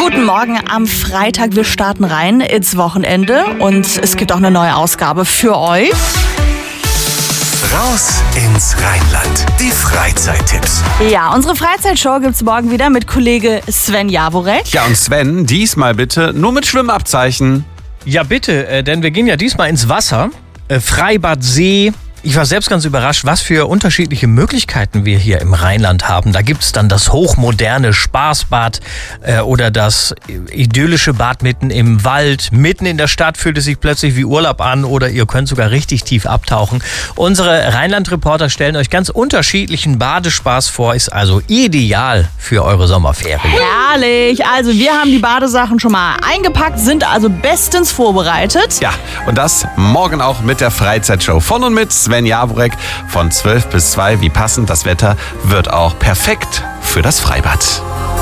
Guten Morgen am Freitag. Wir starten rein ins Wochenende und es gibt auch eine neue Ausgabe für euch. Raus ins Rheinland. Die Freizeittipps. Ja, unsere Freizeitshow gibt's morgen wieder mit Kollege Sven Jaworek. Ja, und Sven, diesmal bitte nur mit Schwimmabzeichen. Ja, bitte, denn wir gehen ja diesmal ins Wasser. Freibad, See. Ich war selbst ganz überrascht, was für unterschiedliche Möglichkeiten wir hier im Rheinland haben. Da gibt's dann das hochmoderne Spaßbad oder das idyllische Bad mitten im Wald. Mitten in der Stadt fühlt es sich plötzlich wie Urlaub an oder ihr könnt sogar richtig tief abtauchen. Unsere Rheinland-Reporter stellen euch ganz unterschiedlichen Badespaß vor. Ist also ideal für eure Sommerferien. Herrlich. Also wir haben die Badesachen schon mal eingepackt, sind also bestens vorbereitet. Ja, und das morgen auch mit der Freizeitshow von und mit Sven Jaworek von 12 bis 2. Wie passend, das Wetter wird auch perfekt für das Freibad.